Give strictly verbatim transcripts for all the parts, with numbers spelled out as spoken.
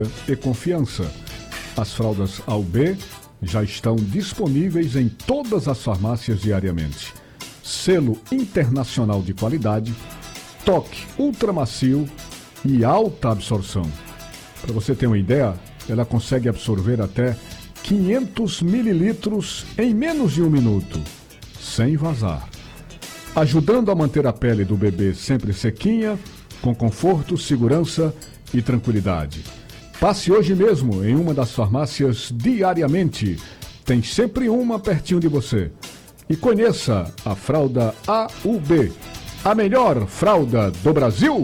e confiança. As fraldas A U B já estão disponíveis em todas as farmácias diariamente. Selo internacional de qualidade, toque ultramacio e alta absorção. Para você ter uma ideia, ela consegue absorver até quinhentos mililitros em menos de um minuto, sem vazar, ajudando a manter a pele do bebê sempre sequinha, com conforto, segurança e tranquilidade. Passe hoje mesmo em uma das farmácias diariamente. Tem sempre uma pertinho de você. E conheça a fralda A U B, a melhor fralda do Brasil.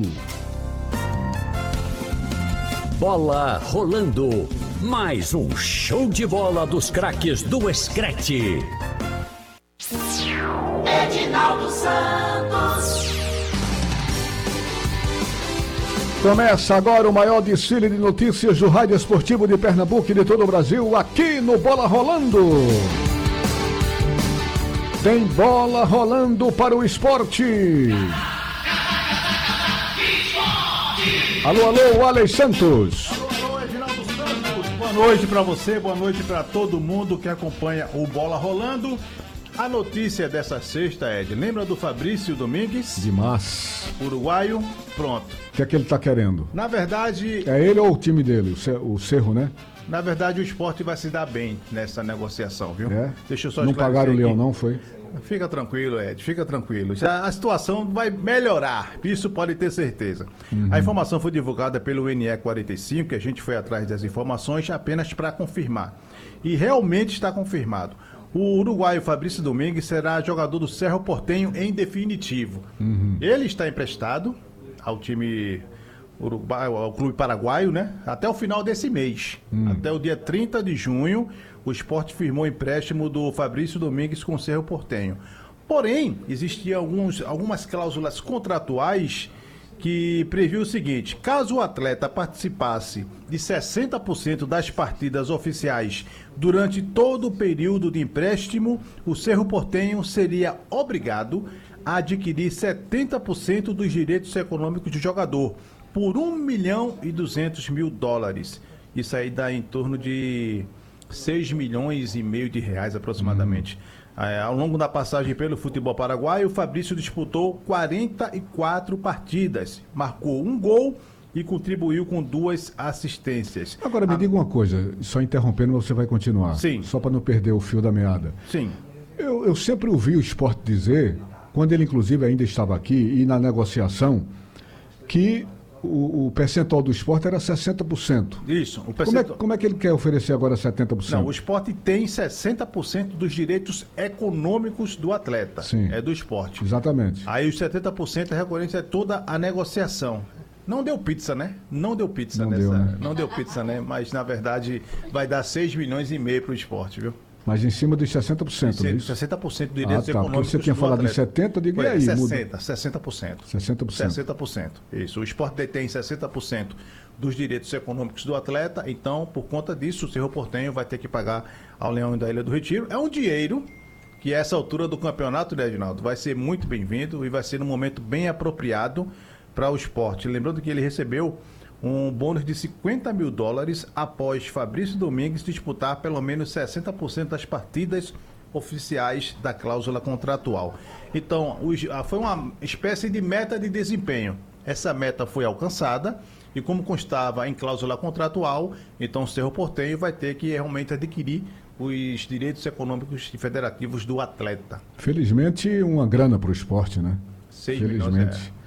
Bola rolando. Mais um show de bola dos craques do Screte. Edinaldo Santos. Começa agora o maior desfile de notícias do rádio esportivo de Pernambuco e de todo o Brasil, aqui no Bola Rolando. Tem bola rolando para o esporte. Alô, alô, Alex Santos. Alô, alô, Edinaldo Santos. Boa noite para você, boa noite para todo mundo que acompanha o Bola Rolando. A notícia dessa sexta, Ed, lembra do Fabrício Domingues? Demais. Uruguaio, pronto. O que é que ele tá querendo? Na verdade... É ele ou o time dele, o Cerro, né? Na verdade, o esporte vai se dar bem nessa negociação, viu? É? Deixa eu só Não pagaram o Leão, aqui. não, foi? Fica tranquilo, Ed, fica tranquilo. Já a situação vai melhorar, isso pode ter certeza. Uhum. A informação foi divulgada pelo N E quarenta e cinco, que a gente foi atrás das informações apenas para confirmar. E realmente está confirmado. O uruguaio Fabrício Domingues será jogador do Cerro Porteño em definitivo. Uhum. Ele está emprestado ao time uruguaio, ao clube paraguaio, né? Até o final desse mês. Uhum. Até o dia trinta de junho, o Sport firmou o empréstimo do Fabrício Domingues com o Cerro Porteño. Porém, existiam alguns, algumas cláusulas contratuais que previu o seguinte: caso o atleta participasse de sessenta por cento das partidas oficiais durante todo o período de empréstimo, o Cerro Porteño seria obrigado a adquirir setenta por cento dos direitos econômicos do jogador, por um milhão e duzentos mil dólares. Isso aí dá em torno de seis milhões e meio de reais aproximadamente. Hum. É, ao longo da passagem pelo futebol paraguaio, o Fabrício disputou quarenta e quatro partidas, marcou um gol e contribuiu com duas assistências. Agora me A... diga uma coisa, só interrompendo, você vai continuar. Sim. Só para não perder o fio da meada. Sim. Eu, eu sempre ouvi o Sport dizer, quando ele inclusive ainda estava aqui e na negociação, que o, o percentual do Sport era sessenta por cento. Isso. O percentual... como, é, como é que ele quer oferecer agora setenta por cento? Não, o Sport tem sessenta por cento dos direitos econômicos do atleta. Sim. É do Sport. Exatamente. Aí os setenta por cento é recorrente a toda a negociação. Não deu pizza, né? Não deu pizza Não nessa. Deu, né? Não deu pizza, né? Mas na verdade vai dar seis milhões e meio para o Sport, viu? Mas em cima dos sessenta por cento, não é isso? sessenta por cento de direitos ah, tá, econômicos. Você tinha falado em setenta, diga Foi, aí. sessenta, sessenta por cento. sessenta por cento. sessenta por cento. Isso. O Sport detém sessenta por cento dos direitos econômicos do atleta, então, por conta disso, o Cerro Porteño vai ter que pagar ao Leão da Ilha do Retiro. É um dinheiro que, a essa altura do campeonato, né, Edinaldo, vai ser muito bem-vindo e vai ser num momento bem apropriado para o Sport. Lembrando que ele recebeu um bônus de cinquenta mil dólares após Fabrício Domingues disputar pelo menos sessenta por cento das partidas oficiais da cláusula contratual. Então, os, foi uma espécie de meta de desempenho. Essa meta foi alcançada e, como constava em cláusula contratual, então o Cerro Porteño vai ter que realmente adquirir os direitos econômicos e federativos do atleta. Felizmente, uma grana para o esporte, né? Seis Felizmente. milhões, é.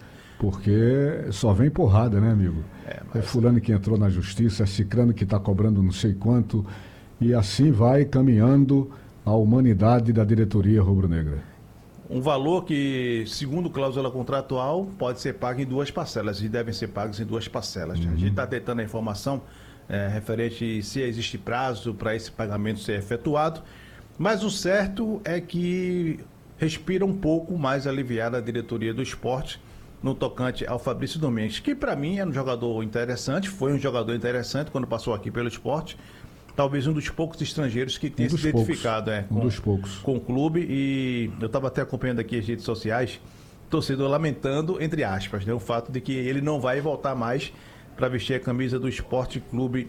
Porque só vem porrada, né, amigo? É, mas... é fulano que entrou na justiça, é cicrano que está cobrando não sei quanto, e assim vai caminhando a humanidade da diretoria rubro-negra. Um valor que, segundo cláusula contratual, pode ser pago em duas parcelas, e devem ser pagos em duas parcelas. Uhum. A gente está tentando a informação é, referente se existe prazo para esse pagamento ser efetuado, mas o certo é que respira um pouco mais aliviada a diretoria do esporte no tocante ao Fabrício Domingues, que para mim é um jogador interessante, foi um jogador interessante quando passou aqui pelo esporte, talvez um dos poucos estrangeiros que tenha um se identificado é, um com, dos poucos. com o clube, e eu estava até acompanhando aqui as redes sociais, torcedor lamentando, entre aspas, né, o fato de que ele não vai voltar mais para vestir a camisa do Esporte Clube